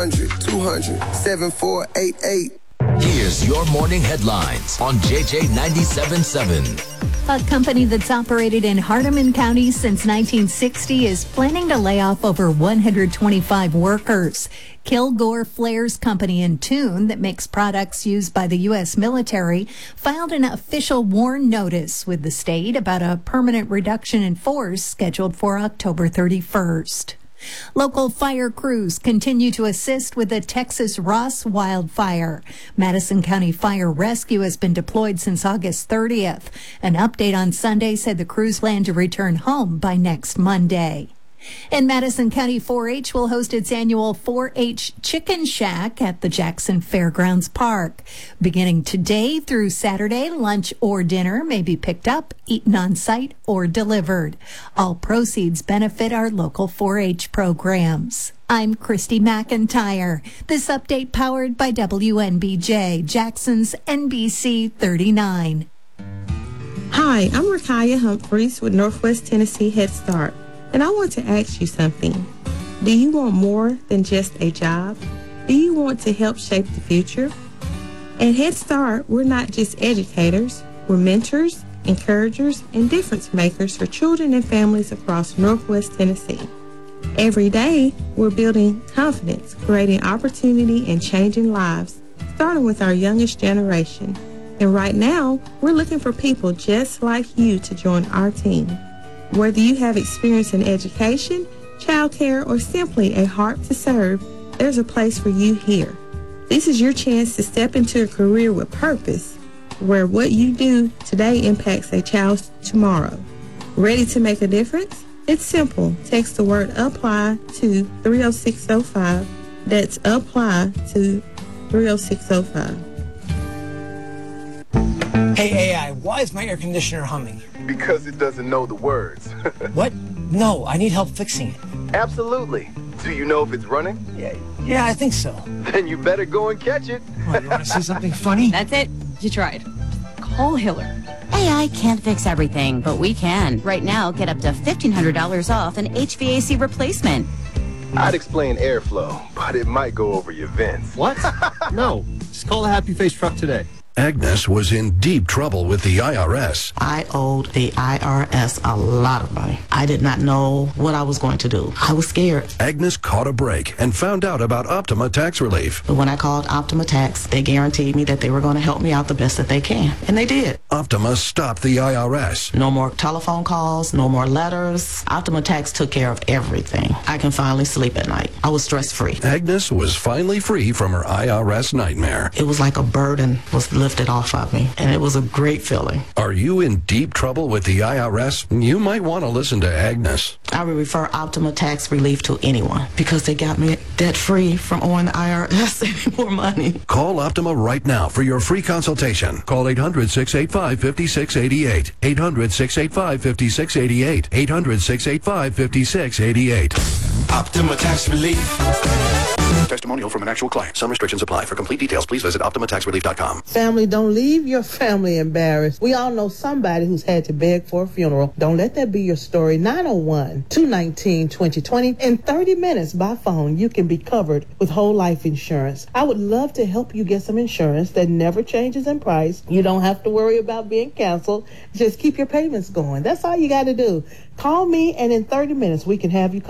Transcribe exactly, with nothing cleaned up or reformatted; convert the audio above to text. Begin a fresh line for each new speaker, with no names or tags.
two hundred, seven four eight eight.
Here's your morning headlines on J J ninety-seven point seven.
A company that's operated in Hardeman County since nineteen sixty is planning to lay off over one hundred twenty-five workers. Kilgore Flares Company in Tune, that makes products used by the U S military, filed an official warn notice with the state about a permanent reduction in force scheduled for October thirty-first. Local fire crews continue to assist with the Texas Ross wildfire. Madison County Fire Rescue has been deployed since August thirtieth. An update on Sunday said the crews plan to return home by next Monday. And Madison County four H will host its annual four H Chicken Shack at the Jackson Fairgrounds Park. Beginning today through Saturday, lunch or dinner may be picked up, eaten on site, or delivered. All proceeds benefit our local four H programs. I'm Christy McIntyre. This update powered by W N B J, Jackson's N B C thirty-nine.
Hi, I'm Rakaya Humphreys with Northwest Tennessee Head Start. And I want to ask you something. Do you want more than just a job? Do you want to help shape the future? At Head Start, we're not just educators. We're mentors, encouragers, and difference makers for children and families across Northwest Tennessee. Every day, we're building confidence, creating opportunity, and changing lives, starting with our youngest generation. And right now, we're looking for people just like you to join our team. Whether you have experience in education, childcare, or simply a heart to serve, there's a place for you here. This is your chance to step into a career with purpose, where what you do today impacts a child's tomorrow. Ready to make a difference? It's simple. Text the word APPLY to three oh six oh five. That's APPLY to three oh six oh five.
Hey, A I, why is my air conditioner humming?
Because it doesn't know the words.
What? No, I need help fixing it.
Absolutely. Do you know if it's running?
Yeah, yeah, I think so.
Then you better go and catch it.
Oh, you want to see something funny?
That's it. You tried. Call Hiller.
A I can't fix everything, but we can. Right now, get up to fifteen hundred dollars off an H V A C replacement.
I'd explain airflow, but it might go over your vents.
What? No. Just call the Happy Face truck today.
Agnes was in deep trouble with the I R S.
I owed the I R S a lot of money. I did not know what I was going to do. I was scared.
Agnes caught a break and found out about Optima Tax Relief.
But when I called Optima Tax, they guaranteed me that they were going to help me out the best that they can. And they did.
Optima stopped the I R S.
No more telephone calls, no more letters. Optima Tax took care of everything. I can finally sleep at night. I was stress-free.
Agnes was finally free from her I R S nightmare.
It was like a burden was lifted off of me, and it was a great feeling.
Are you in deep trouble with the I R S? You might want to listen to Agnes.
I would refer Optima Tax Relief to anyone because they got me debt-free from owing the I R S any more money.
Call Optima right now for your free consultation. Call eight hundred, six eight five, five six eight eight. eight hundred, six eight five, five six eight eight. eight hundred, six eight five, five six eight eight.
Optima Tax Relief.
Testimonial from an actual client. Some restrictions apply. For complete details, please visit optima tax relief dot com.
Family, don't leave your family embarrassed. We all know somebody who's had to beg for a funeral. Don't let that be your story. nine oh one, two one nine, two oh two oh. In thirty minutes by phone, you can be covered with whole life insurance. I would love to help you get some insurance that never changes in price. You don't have to worry about being canceled. Just keep your payments going. That's all you got to do. Call me, and in thirty minutes, we can have you